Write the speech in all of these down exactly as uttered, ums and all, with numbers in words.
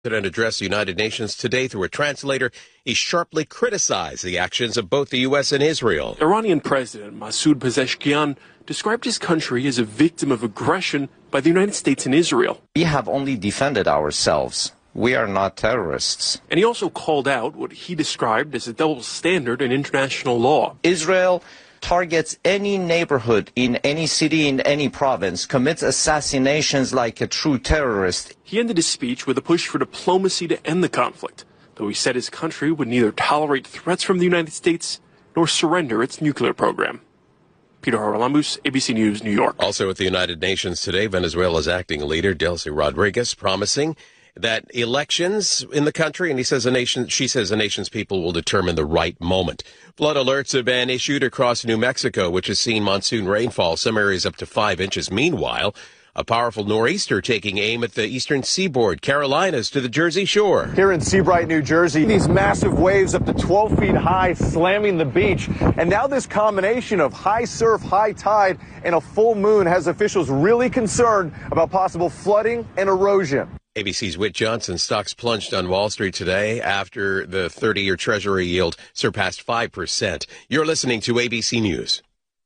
President addressed the United Nations today through a translator. He sharply criticized the actions of both the U S and Israel. Iranian President Masoud Pezeshkian described his country as a victim of aggression by the United States and Israel. We have only defended ourselves. We are not terrorists. And he also called out what he described as a double standard in international law. Israel targets any neighborhood in any city, in any province, commits assassinations like a true terrorist. He ended his speech with a push for diplomacy to end the conflict, though he said his country would neither tolerate threats from the United States nor surrender its nuclear program. Peter Haralambous, A B C News, New York. Also at the United Nations today, Venezuela's acting leader, Delcy Rodriguez, promising that elections in the country, and he says a nation, she says the nation's people will determine the right moment. Flood alerts have been issued across New Mexico, which has seen monsoon rainfall, some areas up to five inches. Meanwhile, a powerful nor'easter taking aim at the eastern seaboard, Carolinas to the Jersey Shore. Here in Seabright, New Jersey, these massive waves up to twelve feet high slamming the beach. And now this combination of high surf, high tide, and a full moon has officials really concerned about possible flooding and erosion. A B C's Whit Johnson. Stocks plunged on Wall Street today after the thirty-year Treasury yield surpassed five percent. You're listening to A B C News.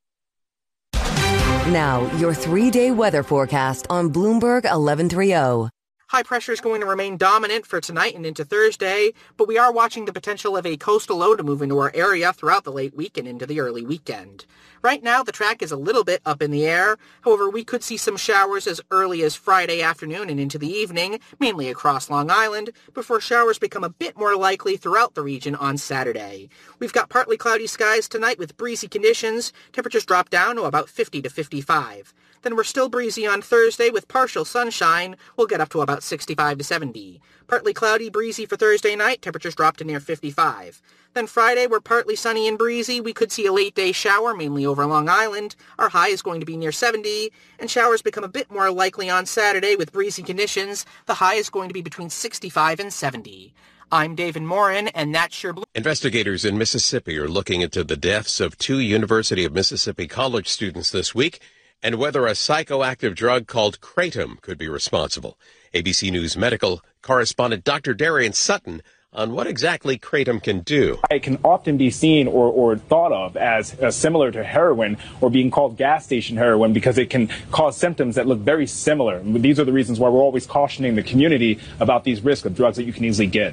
Now, your three-day weather forecast on Bloomberg eleven thirty. High pressure is going to remain dominant for tonight and into Thursday, but we are watching the potential of a coastal low to move into our area throughout the late week and into the early weekend. Right now, the track is a little bit up in the air. However, we could see some showers as early as Friday afternoon and into the evening, mainly across Long Island, before showers become a bit more likely throughout the region on Saturday. We've got partly cloudy skies tonight with breezy conditions. Temperatures drop down to about fifty to fifty-five. Then we're still breezy on Thursday with partial sunshine. We'll get up to about sixty-five to seventy. Partly cloudy, breezy for Thursday night. Temperatures drop to near fifty-five. Then Friday, we're partly sunny and breezy. We could see a late day shower, mainly over Long Island. Our high is going to be near seventy, and showers become a bit more likely on Saturday with breezy conditions. The high is going to be between sixty-five and seventy. I'm David Morin, and that's your... Blue- Investigators in Mississippi are looking into the deaths of two University of Mississippi college students this week and whether a psychoactive drug called Kratom could be responsible. A B C News medical correspondent Doctor Darian Sutton on what exactly Kratom can do. It can often be seen or, or thought of as uh, similar to heroin or being called gas station heroin because it can cause symptoms that look very similar. These are the reasons why we're always cautioning the community about these risks of drugs that you can easily get.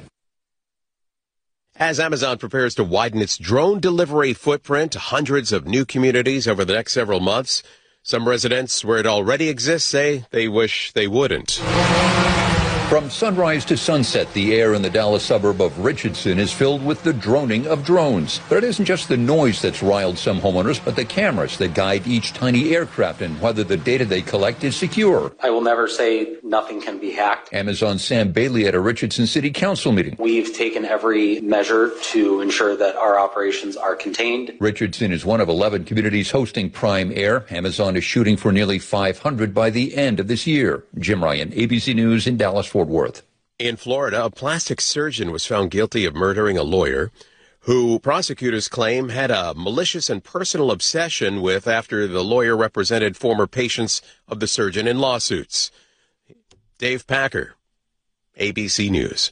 As Amazon prepares to widen its drone delivery footprint to hundreds of new communities over the next several months, some residents where it already exists say they wish they wouldn't. From sunrise to sunset, the air in the Dallas suburb of Richardson is filled with the droning of drones. But it isn't just the noise that's riled some homeowners, but the cameras that guide each tiny aircraft and whether the data they collect is secure. I will never say nothing can be hacked. Amazon's Sam Bailey at a Richardson City Council meeting. We've taken every measure to ensure that our operations are contained. Richardson is one of eleven communities hosting Prime Air. Amazon is shooting for nearly five hundred by the end of this year. Jim Ryan, A B C News in Dallas, Fort Worth. In Florida, a plastic surgeon was found guilty of murdering a lawyer who prosecutors claim had a malicious and personal obsession with after the lawyer represented former patients of the surgeon in lawsuits. Dave Packer, A B C News.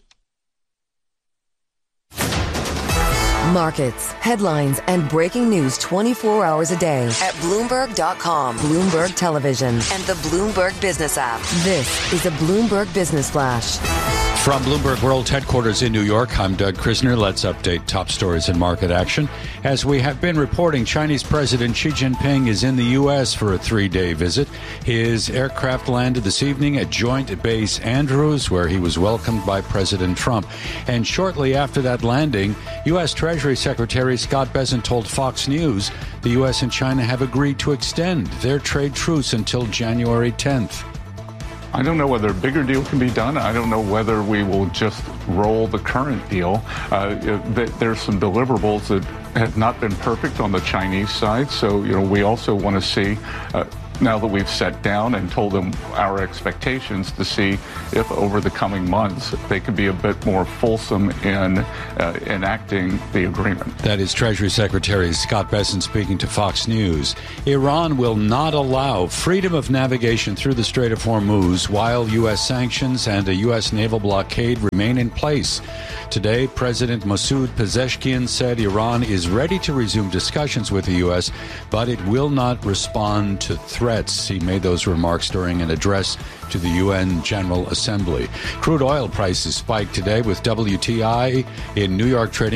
Markets, headlines, and breaking news twenty-four hours a day at Bloomberg dot com, Bloomberg Television, and the Bloomberg Business app. This is a Bloomberg Business Flash. From Bloomberg World Headquarters in New York, I'm Doug Krisner. Let's update top stories in market action. As we have been reporting, Chinese President Xi Jinping is in the U S for a three-day visit. His aircraft landed this evening at Joint Base Andrews, where he was welcomed by President Trump. And shortly after that landing, U S. Treasury Secretary Scott Bessent told Fox News the U S and China have agreed to extend their trade truce until January tenth. I don't know whether a bigger deal can be done. I don't know whether we will just roll the current deal. Uh, there's some deliverables that have not been perfect on the Chinese side. So, you know, we also want to see uh, now that we've sat down and told them our expectations to see if over the coming months they could be a bit more fulsome in uh, enacting the agreement. That is Treasury Secretary Scott Bessent speaking to Fox News. Iran will not allow freedom of navigation through the Strait of Hormuz while U S sanctions and a U S naval blockade remain in place. Today, President Masoud Pezeshkian said Iran is ready to resume discussions with the U S, but it will not respond to threats. He made those remarks during an address to the U N General Assembly. Crude oil prices spiked today with W T I in New York trading